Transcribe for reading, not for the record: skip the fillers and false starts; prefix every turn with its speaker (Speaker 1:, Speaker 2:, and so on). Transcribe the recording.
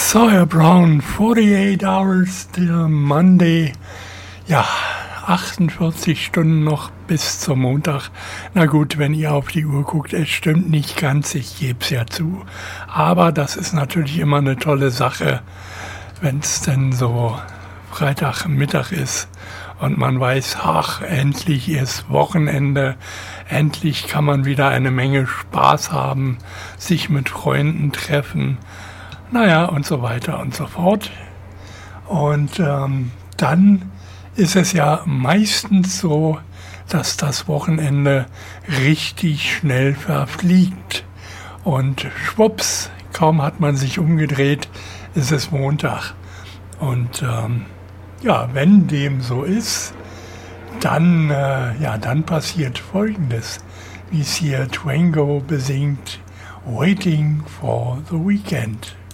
Speaker 1: Sawyer Brown, 48 Hours till Monday. Ja, 48 Stunden noch bis zum Montag. Na gut, wenn ihr auf die Uhr guckt, es stimmt nicht ganz, ich gebe es ja zu. Aber das ist natürlich immer eine tolle Sache, wenn es denn so Freitagmittag ist und man weiß, ach, endlich ist Wochenende, endlich kann man wieder eine Menge Spaß haben, sich mit Freunden treffen, naja, und so weiter und so fort. Und dann ist es ja meistens so, dass das Wochenende richtig schnell verfliegt. Und schwupps, kaum hat man sich umgedreht, ist es Montag. Und ja, wenn dem so ist, dann, dann passiert Folgendes, wie es hier Twango besingt, Waiting for the Weekend.